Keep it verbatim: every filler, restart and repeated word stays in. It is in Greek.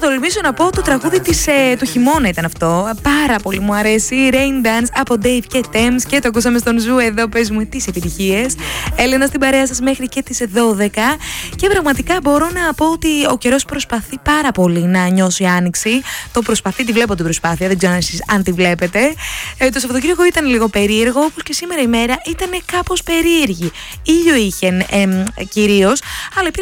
να τολμήσω να πω το τραγούδι της, ε, του χειμώνα ήταν αυτό. Πάρα πολύ μου αρέσει. Rain Dance από Dave και Thames και το ακούσαμε στον Ζου εδώ. Παίζουμε τις επιτυχίες. Έλενα στην παρέα σας μέχρι και τις δώδεκα. Και πραγματικά μπορώ να πω ότι ο καιρός προσπαθεί πάρα πολύ να νιώσει άνοιξη. Το προσπαθεί, τη βλέπω την προσπάθεια. Δεν ξέρω εσείς αν τη βλέπετε. Ε, το Σαββατοκύριακο ήταν λίγο περίεργο, όπως και σήμερα η μέρα ήταν κάπως περίεργη. Ήλιο είχε ε, κυρίως, αλλά υπήρχαν